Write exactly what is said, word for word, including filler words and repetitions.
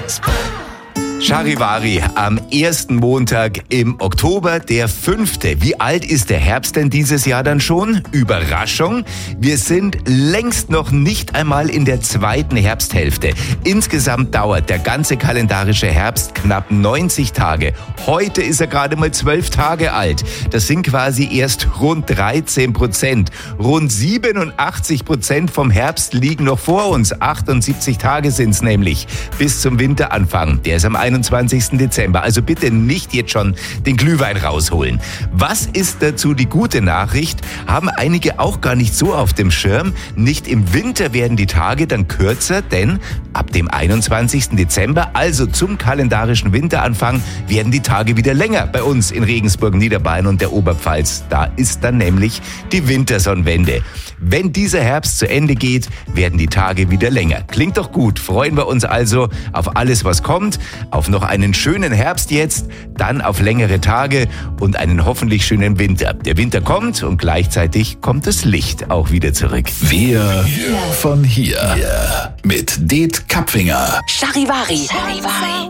Charivari am ersten Montag im Oktober, der fünfte. Wie alt ist der Herbst denn dieses Jahr dann schon? Überraschung, wir sind längst noch nicht einmal in der zweiten Herbsthälfte. Insgesamt dauert der ganze kalendarische Herbst knapp neunzig Tage. Heute ist er gerade mal zwölf Tage alt. Das sind quasi erst rund dreizehn Prozent. Rund siebenundachtzig Prozent vom Herbst liegen noch vor uns. achtundsiebzig Tage sind es nämlich bis zum Winteranfang. Der ist am einundzwanzigsten Dezember. Also bitte nicht jetzt schon den Glühwein rausholen. Was ist dazu die gute Nachricht? Haben einige auch gar nicht so auf dem Schirm. Nicht im Winter werden die Tage dann kürzer, denn ab dem einundzwanzigsten Dezember, also zum kalendarischen Winteranfang, werden die Tage wieder länger bei uns in Regensburg, Niederbayern und der Oberpfalz. Da ist dann nämlich die Wintersonnenwende. Wenn dieser Herbst zu Ende geht, werden die Tage wieder länger. Klingt doch gut. Freuen wir uns also auf alles, was kommt. Auf noch einen schönen Herbst jetzt, dann auf längere Tage und einen hoffentlich schönen Winter. Der Winter kommt und gleichzeitig kommt das Licht auch wieder zurück. Wir von hier. Mit Det Kapfinger. Charivari. Charivari.